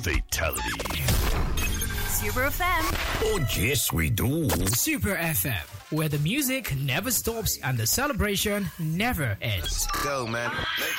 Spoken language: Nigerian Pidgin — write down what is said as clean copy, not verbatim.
Fatality. Super FM. Oh, yes, we do. Super FM, where the music never stops and the celebration never ends. Go, man.